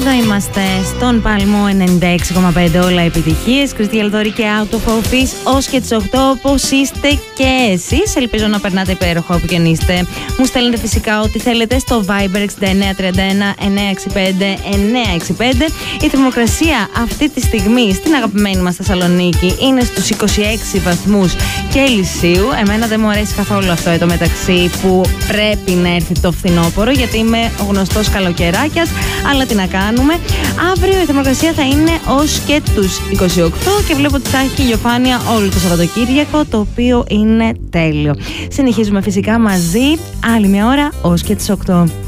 Εδώ είμαστε στον Παλμό 96,5, όλα επιτυχίες. Κρυστή Αλδόρη και Out of Office ως και τις 8, όπως είστε και εσείς. Ελπίζω να περνάτε υπέροχα όπου και αν είστε. Μου στέλνετε φυσικά ό,τι θέλετε στο Viber 6931 965 965. Η θερμοκρασία αυτή τη στιγμή στην αγαπημένη μας Θεσσαλονίκη είναι στους 26 βαθμούς Κελσίου. Εμένα δεν μου αρέσει καθόλου αυτό εδώ μεταξύ που πρέπει να έρθει το φθινόπωρο, γιατί είμαι ο γνωστός καλοκαιράκιας, αλλά τι να κάνουμε. Αύριο η θερμοκρασία θα είναι ως και τους 28 και βλέπω ότι θα έχει ηλιοφάνεια όλο το Σαββατοκύριακο, το οποίο είναι τέλειο. Συνεχίζουμε φυσικά μαζί άλλη μια ώρα ως και τις 8.